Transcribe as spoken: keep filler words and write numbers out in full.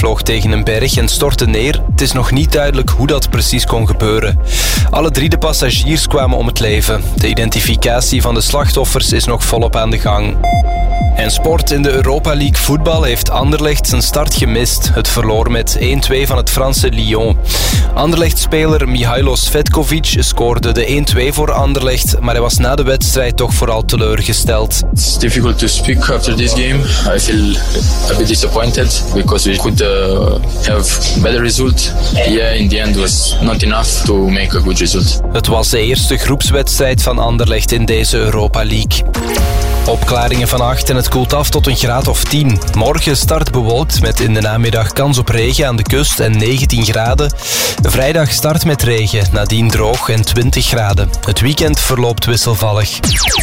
vloog tegen een berg en stortte neer. Het is nog niet duidelijk hoe dat precies kon gebeuren. Alle drie de passagiers kwamen om het leven. De identificatie van de slachtoffers is nog volop aan de gang. En sport in de Europa League voetbal heeft Anderlecht zijn start gemist. Het verloor met één-twee van het Franse Lyon. Anderlecht-speler Mihailo Svetkovic scoorde de één-twee voor Anderlecht, maar hij was na de wedstrijd toch vooral teleurgesteld. It's difficult to speak after this game. I feel a bit disappointed because we could uh, have better result. Yeah, in the end was not enough to make a good result. Het was de eerste groepswedstrijd van Anderlecht in deze Europa League. Opklaringen vannacht en het koelt af tot een graad of tien. Morgen start bewolkt met in de namiddag kans op regen aan de kust en negentien graden. Vrijdag start met regen, nadien droog en twintig graden. Het weekend verloopt wisselvallig.